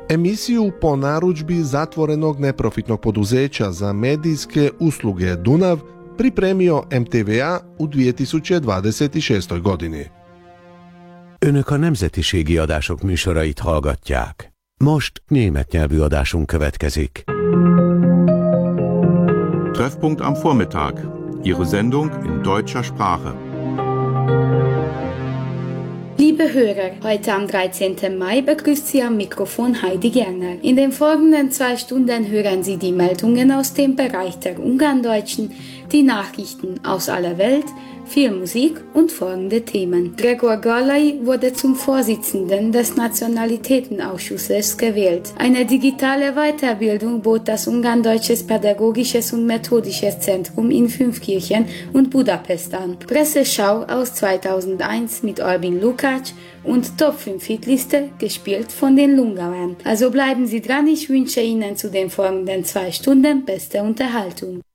Emisiju po narudžbi zatvorenog neprofitnog poduzeća za medijske usluge Dunav pripremio MTVA u 2026. godini. Önök a nemzetiségi adások műsorait hallgatják. Most német nyelvű adásunk következik. Treffpunkt am Vormittag. Ihre Sendung in deutscher Sprache. Liebe Hörer, heute am 13. Mai begrüßt Sie am Mikrofon Heidi Gerner. In den folgenden 2 Stunden hören Sie die Meldungen aus dem Bereich der Ungarndeutschen, die Nachrichten aus aller Welt, viel Musik und folgende Themen. Gregor Gallai wurde zum Vorsitzenden des Nationalitätenausschusses gewählt. Eine digitale Weiterbildung bot das Ungarndeutsches Pädagogisches und Methodisches Zentrum in Fünfkirchen und Budapest an. Presseschau aus 2001 mit Albin Lukács und Top 5 Hitliste, gespielt von den Lungauern. Also bleiben Sie dran, ich wünsche Ihnen zu den folgenden 2 Stunden beste Unterhaltung.